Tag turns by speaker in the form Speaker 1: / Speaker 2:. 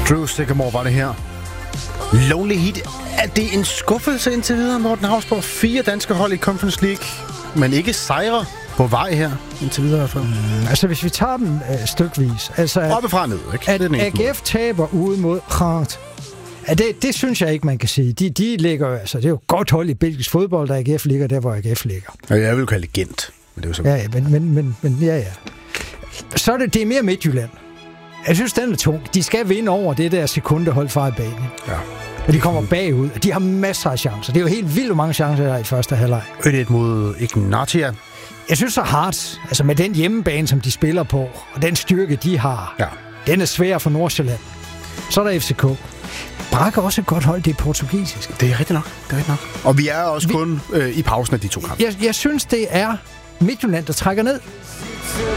Speaker 1: Drew Sycamore var det her. Lonely Heat. Er det en skuffelse indtil videre, Morten Hausborg? 4 danske hold i Conference League, men ikke sejre på vej her indtil videre i hvert fald.
Speaker 2: Altså, hvis vi tager dem stykvis. Altså,
Speaker 1: oppefra ned, ikke?
Speaker 2: At AGF taber ude mod Rant. Det synes jeg ikke, man kan sige. De ligger altså, det er jo godt hold i belgisk fodbold, der AGF ligger der, hvor AGF ligger.
Speaker 1: Ja, jeg vil kalde det Gent. Men det er jo så...
Speaker 2: Ja, men ja. Så er det er mere Midtjylland. Jeg synes, den er tung. De skal vinde over det der sekundehold fra i banen.
Speaker 1: Ja.
Speaker 2: Og de kommer bagud. De har masser af chancer. Det er jo helt vildt mange chancer der i første halvleg.
Speaker 1: 1-1 mod Ignatia.
Speaker 2: Jeg synes så Hearts, altså med den hjemmebane, som de spiller på, og den styrke, de har, den er svær for Nordsjælland. Så er der FCK. Braga er også et godt hold, det er portugisisk.
Speaker 1: Det er rigtigt nok. Og vi er også kun i pausen af de 2 kampe.
Speaker 2: Jeg synes, det er Midtjylland, der trækker ned.